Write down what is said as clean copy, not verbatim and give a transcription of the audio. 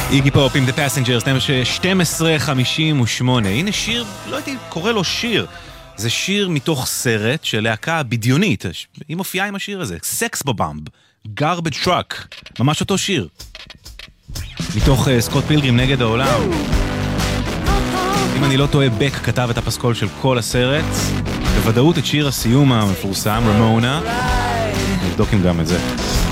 איגי פופ עם The Passengers, 12:58. הנה שיר, לא הייתי קורא לו שיר. זה שיר מתוך סרט של להקה בדיונית. היא מופיעה עם השיר הזה. סקס בבמב, Garbage Truck. ממש אותו שיר. מתוך סקוט פילגרים נגד העולם. אם אני לא טועה, בק כתב את הפסקול של כל הסרט. בוודאות את שיר הסיום המפורסם, רמונה. נבדוק עם גם את זה.